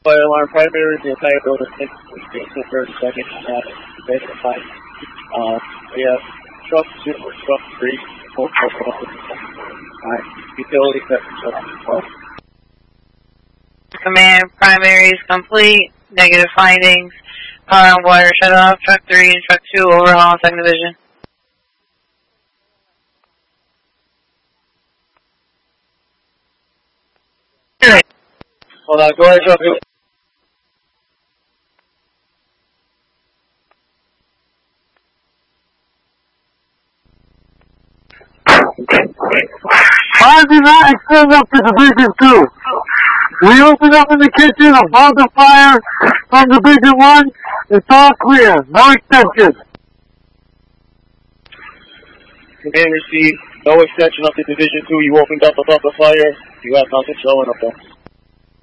Fire alarm primary, the entire building takes 30 seconds to verify. We have truck 2, truck 3, utility sector. Command primary is complete. Negative findings. Power and water shut off. Truck 3 and truck 2 overhaul 2nd Division. Hold on, go ahead, truck 2. Why did not extend up to Division 2? We opened up in the kitchen above the fire from Division 1. It's all clear. No extension. Command received. No extension up to Division 2. You opened up above the fire. You have nothing showing up there.